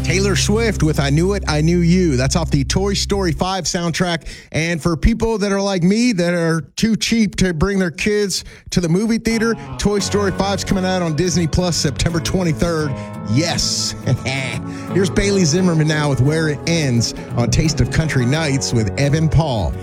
Taylor Swift with I Knew It, I Knew You. That's off the Toy Story 5 soundtrack. And for people that are like me, that are too cheap to bring their kids to the movie theater, Toy Story 5's coming out on Disney Plus September 23rd. Yes. Here's Bailey Zimmerman now with Where It Ends on Taste of Country Nights with Evan Paul.